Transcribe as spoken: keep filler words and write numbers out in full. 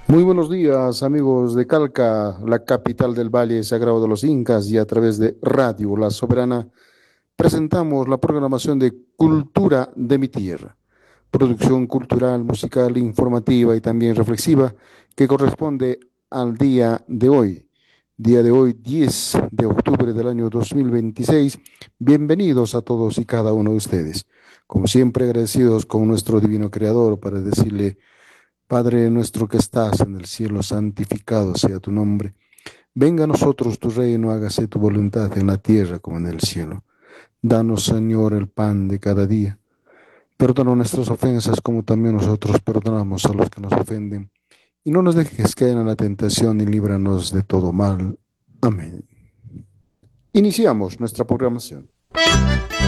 Muy buenos días, amigos de Calca, la capital del Valle Sagrado de los Incas, y a través de Radio La Soberana presentamos la programación de Cultura de mi Tierra, producción cultural, musical, informativa y también reflexiva que corresponde al día de hoy, día de hoy, diez de octubre del año dos mil veintiséis. Bienvenidos a todos y cada uno de ustedes. Como siempre, agradecidos con nuestro divino Creador para decirle: Padre nuestro que estás en el cielo, santificado sea tu nombre. Venga a nosotros tu reino, hágase tu voluntad en la tierra como en el cielo. Danos, Señor, el pan de cada día. Perdona nuestras ofensas como también nosotros perdonamos a los que nos ofenden. Y no nos dejes caer en la tentación y líbranos de todo mal. Amén. Iniciamos nuestra programación.